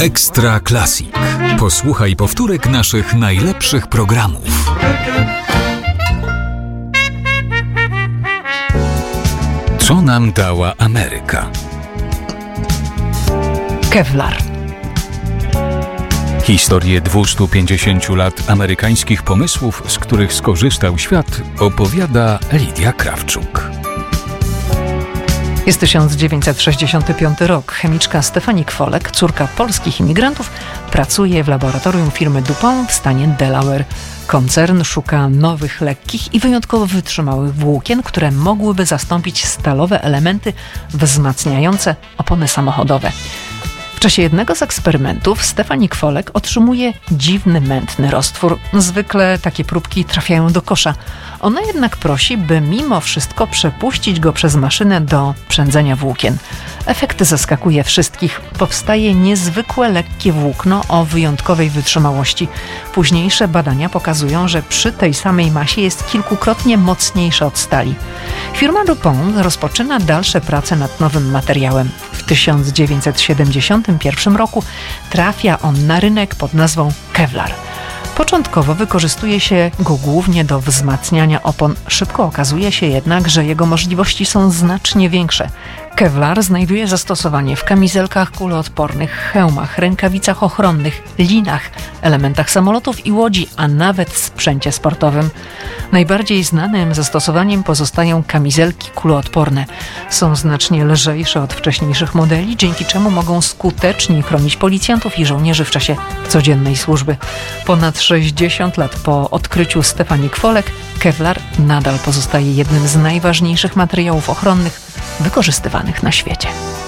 Ekstra Classic. Posłuchaj powtórek naszych najlepszych programów. Co nam dała Ameryka? Kevlar. Historię 250 lat amerykańskich pomysłów, z których skorzystał świat, opowiada Lidia Krawczuk. Jest 1965 rok. Chemiczka Stephanie Kwolek, córka polskich imigrantów, pracuje w laboratorium firmy DuPont w stanie Delaware. Koncern szuka nowych, lekkich i wyjątkowo wytrzymałych włókien, które mogłyby zastąpić stalowe elementy wzmacniające opony samochodowe. W czasie jednego z eksperymentów Stephanie Kwolek otrzymuje dziwny, mętny roztwór. Zwykle takie próbki trafiają do kosza. Ona jednak prosi, by mimo wszystko przepuścić go przez maszynę do przędzenia włókien. Efekt zaskakuje wszystkich. Powstaje niezwykłe lekkie włókno o wyjątkowej wytrzymałości. Późniejsze badania pokazują, że przy tej samej masie jest kilkukrotnie mocniejsze od stali. Firma DuPont rozpoczyna dalsze prace nad nowym materiałem. W 1971 roku trafia on na rynek pod nazwą Kevlar. Początkowo wykorzystuje się go głównie do wzmacniania opon. Szybko okazuje się jednak, że jego możliwości są znacznie większe. Kevlar znajduje zastosowanie w kamizelkach kuloodpornych, hełmach, rękawicach ochronnych, linach, elementach samolotów i łodzi, a nawet w sprzęcie sportowym. Najbardziej znanym zastosowaniem pozostają kamizelki kuloodporne. Są znacznie lżejsze od wcześniejszych modeli, dzięki czemu mogą skuteczniej chronić policjantów i żołnierzy w czasie codziennej służby. Ponad 60 lat po odkryciu Stephanie Kwolek, Kevlar nadal pozostaje jednym z najważniejszych materiałów ochronnych wykorzystywanych na świecie.